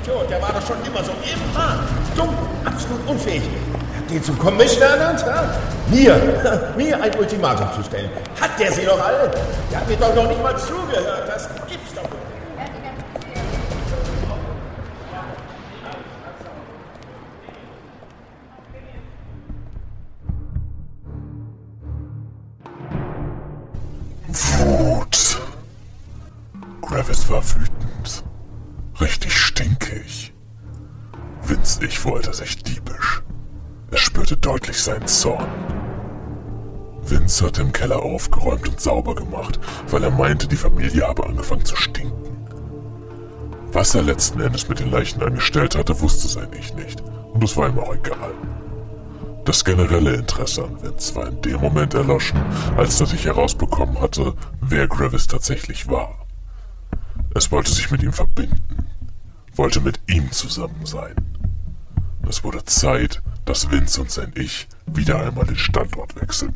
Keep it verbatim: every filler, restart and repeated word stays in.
Idiot, der war doch schon immer so. Immer. Dumm, absolut unfähig. Er hat den zum Commissioner ernannt, ja? Mir, mir ein Ultimatum zu stellen. Hat der sie doch alle? Der hat mir doch noch nicht mal zugehört. Das gibt's doch nicht. Wut. Gravis war wütend. Richtig stinkig. Winzig wollte sich diebisch. Er spürte deutlich seinen Zorn. Vince hatte im Keller aufgeräumt und sauber gemacht, weil er meinte, die Familie habe angefangen zu stinken. Was er letzten Endes mit den Leichen angestellt hatte, wusste sein Ich nicht. Und es war ihm auch egal. Das generelle Interesse an Vince war in dem Moment erloschen, als er sich herausbekommen hatte, wer Gravis tatsächlich war. Es wollte sich mit ihm verbinden, wollte mit ihm zusammen sein. Es wurde Zeit, dass Vince und sein Ich wieder einmal den Standort wechselten.